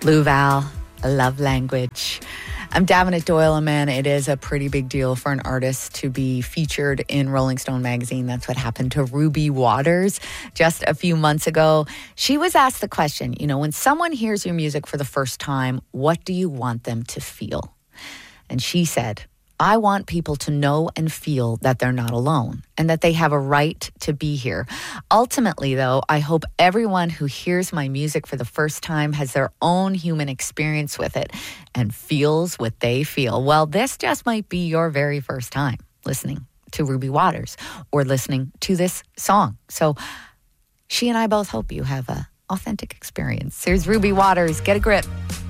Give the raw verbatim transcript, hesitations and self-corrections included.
Lou Val, a love language. I'm Davenant Doyle, and man, it is a pretty big deal for an artist to be featured in Rolling Stone magazine. That's what happened to Ruby Waters just a few months ago. She was asked the question, you know, when someone hears your music for the first time, what do you want them to feel? And she said, I want people to know and feel that they're not alone and that they have a right to be here. Ultimately, though, I hope everyone who hears my music for the first time has their own human experience with it and feels what they feel. Well, this just might be your very first time listening to Ruby Waters or listening to this song. So she and I both hope you have an authentic experience. Here's Ruby Waters. Get a grip.